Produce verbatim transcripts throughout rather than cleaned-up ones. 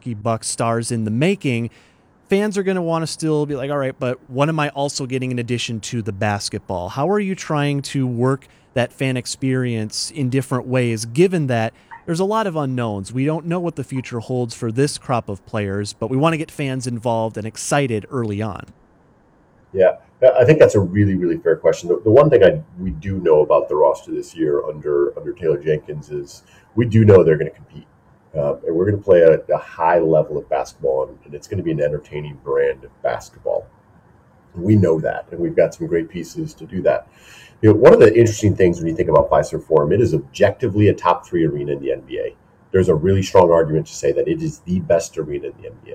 Milwaukee Bucks stars in the making, fans are going to want to still be like, all right, but what am I also getting in addition to the basketball? How are you trying to work that fan experience in different ways, given that there's a lot of unknowns? We don't know what the future holds for this crop of players, but we want to get fans involved and excited early on. Yeah, I think that's a really, really fair question. The, the one thing I we do know about the roster this year under under Taylor Jenkins is we do know they're going to compete. Uh, and we're going to play a, a high level of basketball, and, and it's going to be an entertaining brand of basketball. We know that, and we've got some great pieces to do that. You know, one of the interesting things when you think about Fiserv Forum, it is objectively a top three arena in the N B A. There's a really strong argument to say that it is the best arena in the N B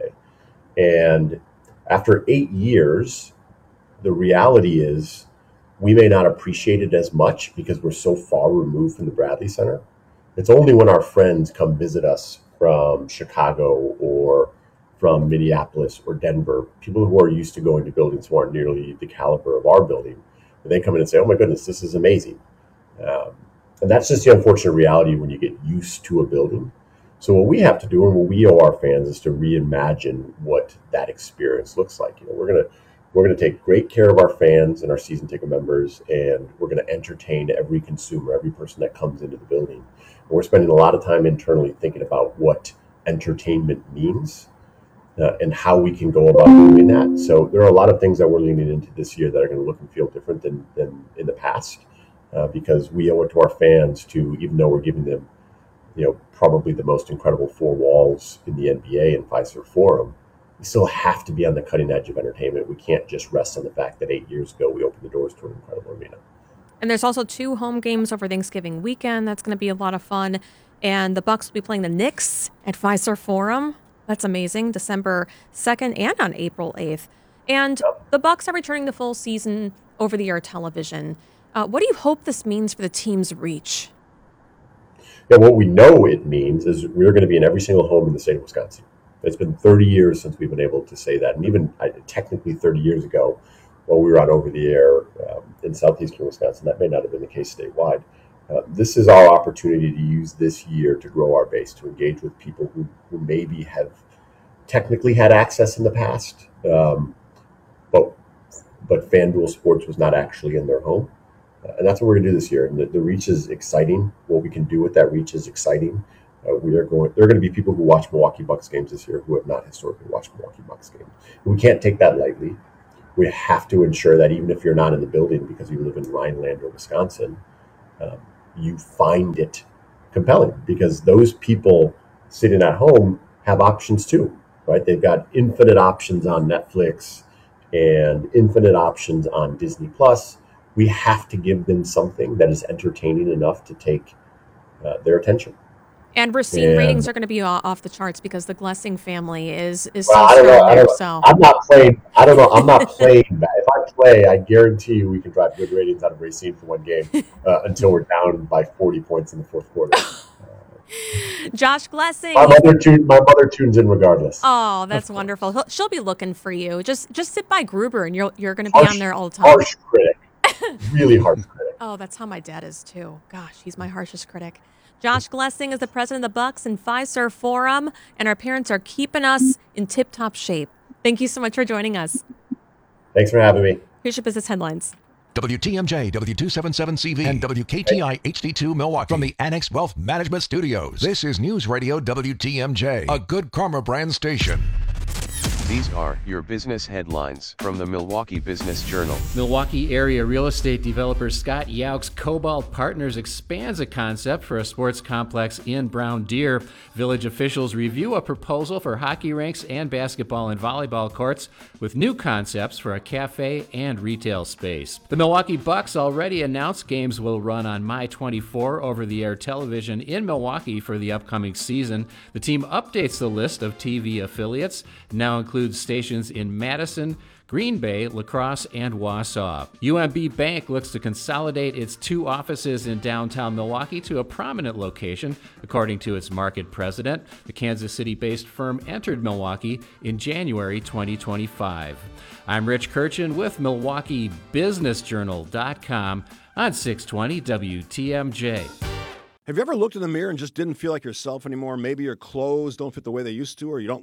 A. And after eight years, the reality is we may not appreciate it as much because we're so far removed from the Bradley Center. It's only when our friends come visit us from Chicago or from Minneapolis or Denver, people who are used to going to buildings who aren't nearly the caliber of our building, they come in and say, oh my goodness, this is amazing. Um, and that's just the unfortunate reality when you get used to a building. So what we have to do and what we owe our fans is to reimagine what that experience looks like. You know, we're going to We're going to take great care of our fans and our season ticket members, and we're going to entertain every consumer, every person that comes into the building. And we're spending a lot of time internally thinking about what entertainment means uh, and how we can go about doing that. So there are a lot of things that we're leaning into this year that are going to look and feel different than, than in the past uh, because we owe it to our fans to, even though we're giving them, you know, probably the most incredible four walls in the N B A and Fiserv Forum, we still have to be on the cutting edge of entertainment. We can't just rest on the fact that eight years ago we opened the doors to an incredible arena. And there's also two home games over Thanksgiving weekend. That's going to be a lot of fun. And the Bucks will be playing the Knicks at Fiserv Forum. That's amazing. December second and on April eighth. And yep. The Bucks are returning to full season over-the-air television. Uh, what do you hope this means for the team's reach? Yeah, what we know it means is we're going to be in every single home in the state of Wisconsin. It's been thirty years since we've been able to say that. And even uh, technically thirty years ago, while we were on over the air um, in southeastern Wisconsin, that may not have been the case statewide. Uh, this is our opportunity to use this year to grow our base, to engage with people who, who maybe have technically had access in the past, um, but but FanDuel Sports was not actually in their home. Uh, and that's what we're going to do this year. And the, the reach is exciting. What we can do with that reach is exciting. Uh, we are going. There are going to be people who watch Milwaukee Bucks games this year who have not historically watched Milwaukee Bucks games. We can't take that lightly. We have to ensure that even if you're not in the building because you live in Rhineland or Wisconsin, um, you find it compelling because those people sitting at home have options too, right? They've got infinite options on Netflix and infinite options on Disney Plus. We have to give them something that is entertaining enough to take uh, their attention. And Racine and, ratings are going to be off the charts because the Glessing family is is well, so I don't strong know, I there. don't, So I'm not playing. I don't know. I'm not playing that. If I play, I guarantee you we can drive good ratings out of Racine for one game uh, until we're down by forty points in the fourth quarter. Josh Glessing. My mother, tune, my mother tunes in regardless. Oh, that's wonderful. He'll, she'll be looking for you. Just just sit by Gruber, and you're you're going to be harsh, on there all the time. Harsh critic. Really harsh critic. Oh, that's how my dad is too. Gosh, he's my harshest critic. Josh Glessing is the president of the Bucks and Fiserv Forum, and our parents are keeping us in tip-top shape. Thank you so much for joining us. Thanks for having me. Here's your business headlines. W T M J, W two seventy-seven C V, and W K T I H D two Milwaukee from the Annex Wealth Management Studios. This is News Radio W T M J, a Good Karma brand station. These are your business headlines from the Milwaukee Business Journal. Milwaukee area real estate developer Scott Yauk's Cobalt Partners expands a concept for a sports complex in Brown Deer. Village officials review a proposal for hockey rinks and basketball and volleyball courts with new concepts for a cafe and retail space. The Milwaukee Bucks already announced games will run on My twenty-four over-the-air television in Milwaukee for the upcoming season. The team updates the list of T V affiliates, now includes stations in Madison, Green Bay, La Crosse, and Wausau. U M B Bank looks to consolidate its two offices in downtown Milwaukee to a prominent location, according to its market president. The Kansas City-based firm entered Milwaukee in January twenty twenty-five. I'm Rich Kirchen with Milwaukee Business Journal dot com on six twenty W T M J. Have you ever looked in the mirror and just didn't feel like yourself anymore? Maybe your clothes don't fit the way they used to, or you don't